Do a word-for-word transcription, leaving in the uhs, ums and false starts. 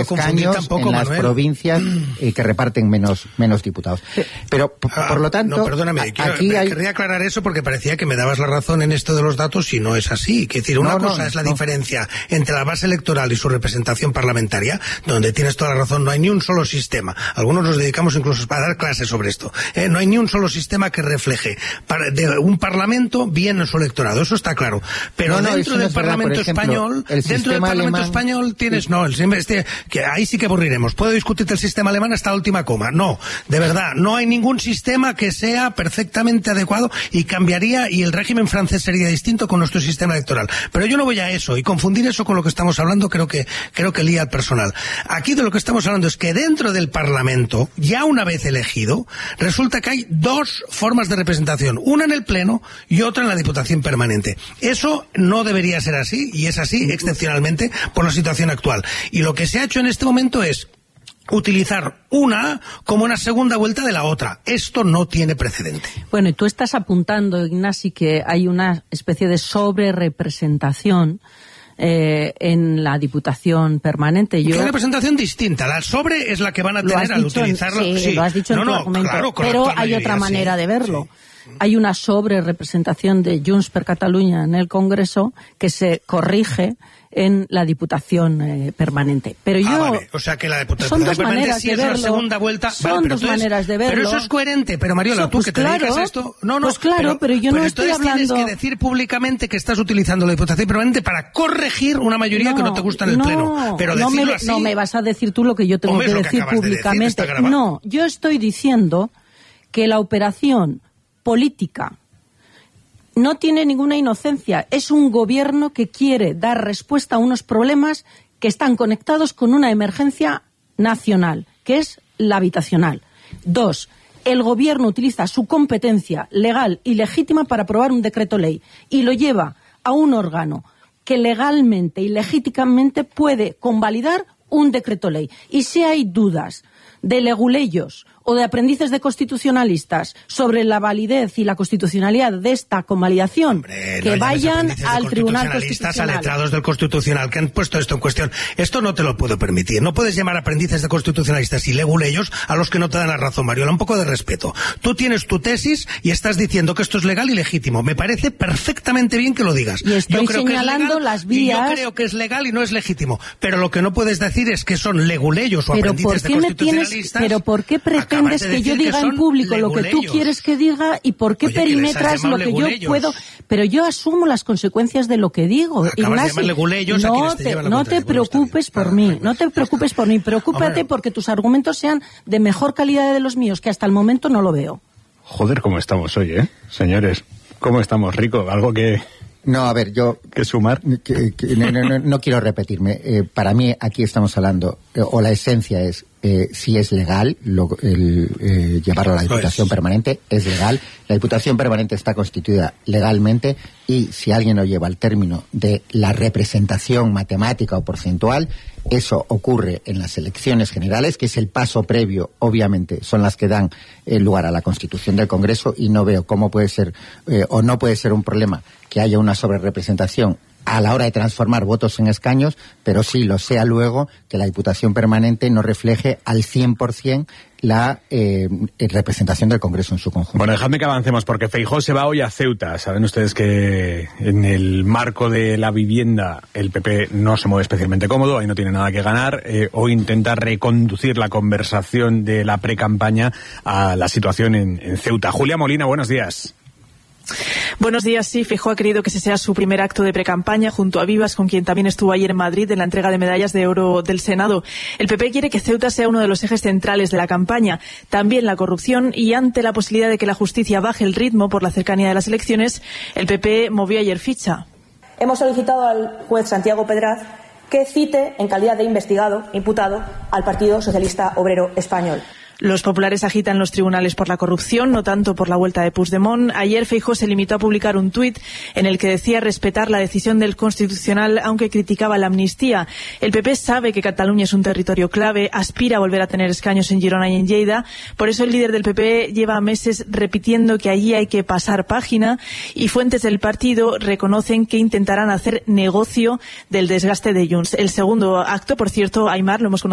escaños tampoco, en las Manuel. provincias eh, que reparten menos menos diputados. Pero, por, ah, por lo tanto... No, perdóname, quiero, aquí hay... querría aclarar eso porque parecía que me dabas la razón en esto de los datos y no es así. Es decir, una no, cosa no, es la no. diferencia entre la base electoral y su representación parlamentaria, donde tienes toda la razón, no hay ni un solo sistema. Algunos nos dedicamos incluso a dar clases sobre esto. Eh, no hay ni un solo sistema que refleje para, de un parlamento bien en su electorado, eso está claro. Pero no, no, dentro del no Parlamento ejemplo, español, dentro del Parlamento alemán... español tienes, no, el, este, que ahí sí que aburriremos. Puedo discutirte el sistema alemán hasta la última coma. No, de verdad, no hay ningún sistema que sea perfectamente adecuado y cambiaría, y el régimen francés sería distinto con nuestro sistema electoral. Pero yo no voy a eso, y confundir eso con lo que estamos hablando creo que, creo que lía al personal. Aquí de lo que estamos hablando es que dentro del Parlamento, ya una vez elegido, resulta que hay dos formas de representación, una en el Pleno y otra en la Diputación Permanente. Eso no debería ser así, y es así excepcionalmente por la situación actual. Y lo que se ha hecho en este momento es utilizar una como una segunda vuelta de la otra. Esto no tiene precedente. Bueno, y tú estás apuntando, Ignasi, que hay una especie de sobre-representación Eh, en la Diputación Permanente. Yo... ¿Qué representación distinta? La sobre es la que van a tener al utilizarlo. En, sí, sí, lo has dicho no, en tu no, argumento. claro, pero hay mayoría, otra manera sí, de verlo. Sí. Hay una sobre-representación de Junts per Catalunya en el Congreso que se corrige en la Diputación eh, Permanente. Pero yo... Ah, vale. O sea que la Diputación son dos Permanente maneras sí de es verlo. la segunda vuelta. Son vale, pero dos entonces, maneras de verlo. Pero eso es coherente. Pero Mariola, eso, tú pues que te claro, dedicas a esto... No, no, pues claro, pero, pero yo pero no estoy entonces hablando... tienes que decir públicamente que estás utilizando la Diputación Permanente para corregir una mayoría no, que no te gusta en el no, Pleno. Pero no decirlo me, así... no me vas a decir tú lo que yo tengo Hombre, que que decir públicamente. De decir, no, yo estoy diciendo que la operación política no tiene ninguna inocencia. Es un gobierno que quiere dar respuesta a unos problemas que están conectados con una emergencia nacional, que es la habitacional. Dos, el gobierno utiliza su competencia legal y legítima para aprobar un decreto ley y lo lleva a un órgano que legalmente y legítimamente puede convalidar un decreto ley. Y si hay dudas de leguleyos o de aprendices de constitucionalistas sobre la validez y la constitucionalidad de esta convalidación, Hombre, que no vayan al Tribunal Constitucionalistas, a Constitucional. letrados del Constitucional que han puesto esto en cuestión. Esto no te lo puedo permitir. No puedes llamar aprendices de constitucionalistas y leguleyos a los que no te dan la razón, Mariola. Un poco de respeto. Tú tienes tu tesis y estás diciendo que esto es legal y legítimo. Me parece perfectamente bien que lo digas. Y estoy yo creo señalando que es legal, las vías. Y yo creo que es legal y no es legítimo. Pero lo que no puedes decir es que son leguleyos o pero aprendices ¿por qué de me tienes, constitucionalistas. pero ¿por qué pretendes que yo diga en público lo que tú quieres que diga y por qué Oye, que perimetras les has lo que yo leguleyos. puedo? Pero yo asumo las consecuencias de lo que digo. Acabas de Ignasi, llamar leguleyos a no quienes te te, llevan la no contraria. te Bueno, está preocupes bien. por Claro, mí, bueno, no te preocupes por mí. Preocúpate Hombre. porque tus argumentos sean de mejor calidad de los míos, que hasta el momento no lo veo. Joder, cómo estamos hoy, ¿eh? Señores, ¿cómo estamos? Rico, algo que... No, a ver, yo... ¿Que sumar? Que, que, no, no, no, no quiero repetirme. Eh, para mí aquí estamos hablando, eh, o la esencia es, eh, si es legal lo, el, eh, llevarlo a la Diputación Permanente, es legal. La Diputación Permanente está constituida legalmente y si alguien lo lleva al término de la representación matemática o porcentual, eso ocurre en las elecciones generales, que es el paso previo, obviamente, son las que dan eh, lugar a la constitución del Congreso, y no veo cómo puede ser, eh, o no puede ser un problema que haya una sobrerepresentación a la hora de transformar votos en escaños, pero sí lo sea luego que la Diputación Permanente no refleje al cien por ciento la eh, representación del Congreso en su conjunto. Bueno, dejadme que avancemos, porque Feijóo se va hoy a Ceuta. Saben ustedes que en el marco de la vivienda el P P no se mueve especialmente cómodo, ahí no tiene nada que ganar. Eh, hoy intenta reconducir la conversación de la precampaña a la situación en, en Ceuta. Julia Molina, buenos días. Buenos días. Sí, Feijóo ha querido que ese sea su primer acto de precampaña junto a Vivas, con quien también estuvo ayer en Madrid en la entrega de medallas de oro del Senado. El P P quiere que Ceuta sea uno de los ejes centrales de la campaña, también la corrupción, y ante la posibilidad de que la justicia baje el ritmo por la cercanía de las elecciones, el P P movió ayer ficha. Hemos solicitado al juez Santiago Pedraz que cite en calidad de investigado, imputado, al Partido Socialista Obrero Español. Los populares agitan los tribunales por la corrupción, no tanto por la vuelta de Puigdemont. Ayer Feijóo se limitó a publicar un tuit en el que decía respetar la decisión del Constitucional, aunque criticaba la amnistía. El P P sabe que Cataluña es un territorio clave, aspira a volver a tener escaños en Girona y en Lleida. Por eso el líder del P P lleva meses repitiendo que allí hay que pasar página, y fuentes del partido reconocen que intentarán hacer negocio del desgaste de Junts. El segundo acto, por cierto, Aimar, lo hemos conocido